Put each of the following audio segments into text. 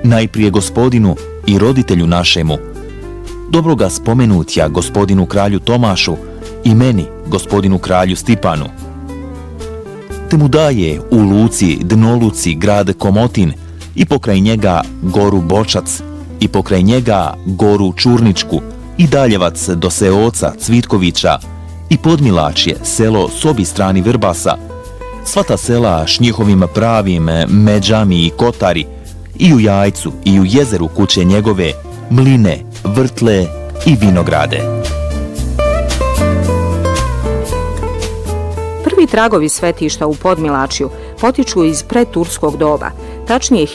najprije Gospodinu i roditelju našemu, dobro ga spomenutja Gospodinu kralju Tomašu i meni, Gospodinu kralju Stipanu. Te mu daje u luci Dnoluci grad Komotin i pokraj njega goru Bočac i pokraj njega goru Čurničku i Daljevac do Seoca Cvitkovića i Podmilačje, selo s obi strani Vrbasa, sva ta sela s njihovim pravim međami i kotari, i u Jajcu i u jezeru kuće njegove, mline, vrtle i vinograde. Prvi tragovi svetišta u Podmilačju potiču iz predturskog doba, tačnije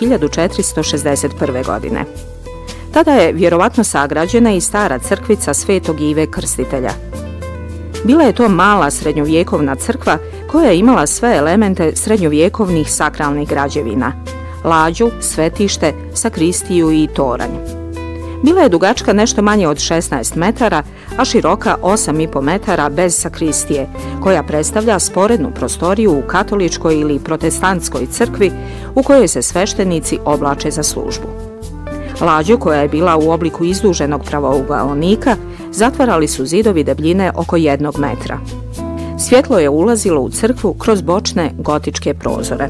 1461. godine. Tada je vjerovatno sagrađena i stara crkvica Svetog Ive Krstitelja. Bila je to mala srednjovjekovna crkva koja je imala sve elemente srednjovjekovnih sakralnih građevina: lađu, svetište, sakristiju i toranj. Bila je dugačka nešto manje od 16 metara, a široka 8,5 metara bez sakristije, koja predstavlja sporednu prostoriju u katoličkoj ili protestantskoj crkvi u kojoj se sveštenici oblače za službu. Lađu, koja je bila u obliku izduženog pravougaonika, zatvarali su zidovi debljine oko 1 metra. Svjetlo je ulazilo u crkvu kroz bočne gotičke prozore.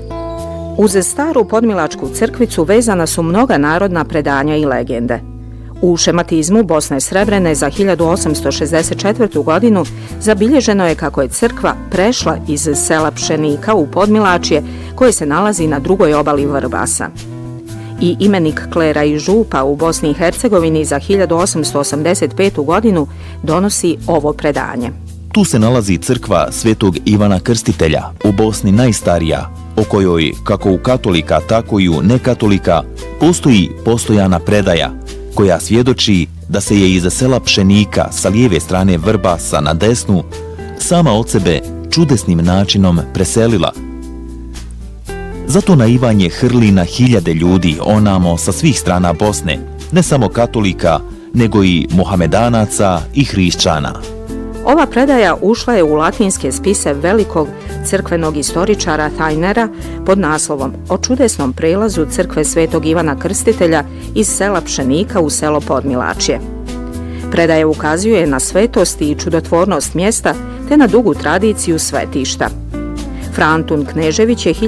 Uz staru podmilačku crkvicu vezana su mnoga narodna predanja i legende. U šematizmu Bosne Srebrene za 1864. godinu zabilježeno je kako je crkva prešla iz sela Pšenika u Podmilačje, koje se nalazi na drugoj obali Vrbasa. I imenik klera i župa u Bosni i Hercegovini za 1885. godinu donosi ovo predanje. Tu se nalazi crkva Svetog Ivana Krstitelja, u Bosni najstarija, o kojoj, kako u katolika, tako i u nekatolika, postoji postojana predaja, koja svjedoči da se je iz sela Pšenika sa lijeve strane Vrbasa na desnu sama od sebe čudesnim načinom preselila. Zato na Ivanje hrli na hiljade ljudi onamo sa svih strana Bosne, ne samo katolika, nego i muhamedanaca i hrišćana. Ova predaja ušla je u latinske spise velikog crkvenog istoričara Tajnera pod naslovom O čudesnom prelazu crkve Svetog Ivana Krstitelja iz sela Pšenika u selo Podmilačje. Predaja ukazuje na svetost i čudotvornost mjesta te na dugu tradiciju svetišta. Fra Antun Knežević je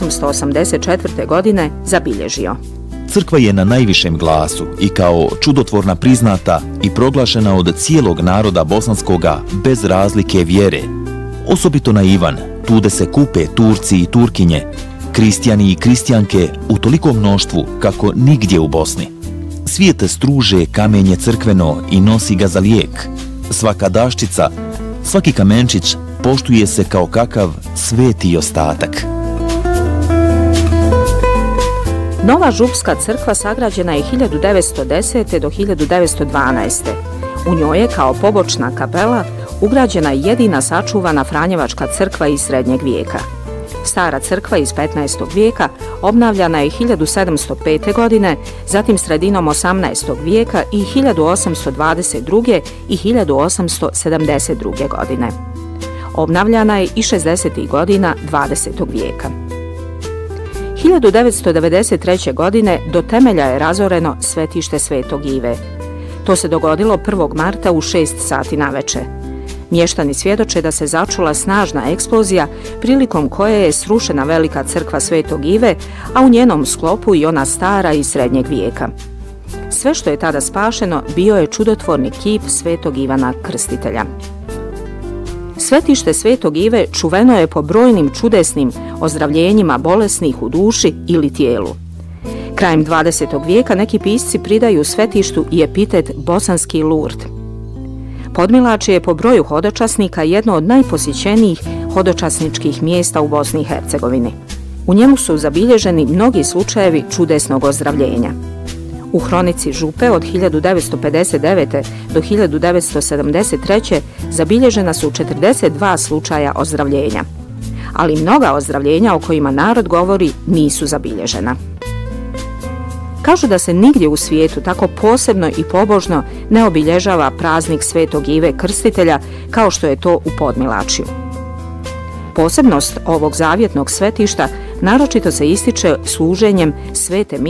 1884. godine zabilježio: Crkva je na najvišem glasu i kao čudotvorna priznata i proglašena od cijelog naroda bosanskoga bez razlike vjere. Osobito na Ivan, tude se kupe Turci i Turkinje, kristijani i kristjanke u toliko mnoštvu kako nigdje u Bosni. Svijet struže kamenje crkveno i nosi ga za lijek. Svaka daščica, svaki kamenčić poštuje se kao kakav sveti ostatak. Nova župska crkva sagrađena je 1910. do 1912. U njoj je kao pobočna kapela ugrađena jedina sačuvana Franjevačka crkva iz srednjeg vijeka. Stara crkva iz 15. vijeka obnavljana je 1705. godine, zatim sredinom 18. vijeka i 1822. i 1872. godine. Obnavljana je i 60. godina 20. vijeka. 1993. godine do temelja je razoreno svetište Svetog Ive. To se dogodilo 1. marta u 6 sati naveče. Mještani svjedoče da se začula snažna eksplozija prilikom koje je srušena velika crkva Svetog Ive, a u njenom sklopu i ona stara iz srednjeg vijeka. Sve što je tada spašeno bio je čudotvorni kip Svetog Ivana Krstitelja. Svetište Svetog Ive čuveno je po brojnim čudesnim ozdravljenjima bolesnih u duši ili tijelu. Krajem 20. vijeka neki pisci pridaju svetištu i epitet bosanski Lurd. Podmilačje je po broju hodočasnika jedno od najposjećenijih hodočasničkih mjesta u Bosni i Hercegovini. U njemu su zabilježeni mnogi slučajevi čudesnog ozdravljenja. U hronici župe od 1959. do 1973. zabilježena su 42 slučaja ozdravljenja, ali mnoga ozdravljenja o kojima narod govori nisu zabilježena. Kažu da se nigdje u svijetu tako posebno i pobožno ne obilježava praznik Svetog Ive Krstitelja kao što je to u Podmilačju. Posebnost ovog zavjetnog svetišta naročito se ističe služenjem svete